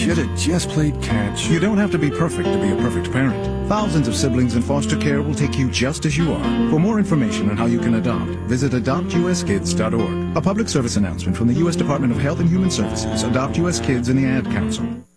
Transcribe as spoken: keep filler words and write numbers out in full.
should have just played catch. You don't have to be perfect to be a perfect parent. Thousands of siblings in foster care will take you just as you are. For more information on how you can adopt, visit adopt u s kids dot org. A public service announcement from the U S Department of Health and Human Services, Adopt U S Kids, and the Ad Council.